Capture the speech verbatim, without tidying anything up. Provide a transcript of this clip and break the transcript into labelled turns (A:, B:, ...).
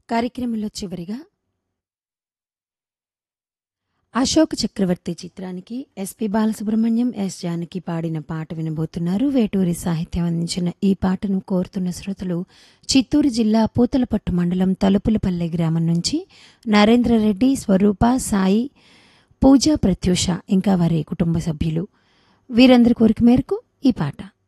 A: కార్యక్రమంలో చివరిగా అశోక్ చక్రవర్తి చిత్రానికి ఎస్పి బాలసుబ్రహ్మణ్యం, ఎస్ జానకి పాడిన పాట వినబోతున్నారు. వేటూరి సాహిత్యం అందించిన ఈ పాటను కోరుతున్న శ్రోతలు చిత్తూరు జిల్లా పూతలపట్టు మండలం తలుపులపల్లె గ్రామం నుంచి నరేంద్రరెడ్డి, స్వరూప, సాయి, పూజ, ప్రత్యూష ఇంకా వారి కుటుంబ సభ్యులు. వీరందరి కోరిక మేరకు ఈ పాట.